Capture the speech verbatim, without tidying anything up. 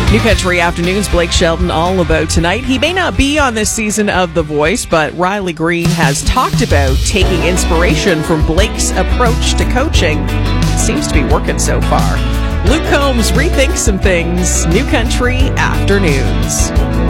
New Country Afternoons, Blake Shelton, all about tonight. He may not be on this season of The Voice, but Riley Green has talked about taking inspiration from Blake's approach to coaching. It seems to be working so far. Luke Combs rethinks some things. New Country Afternoons.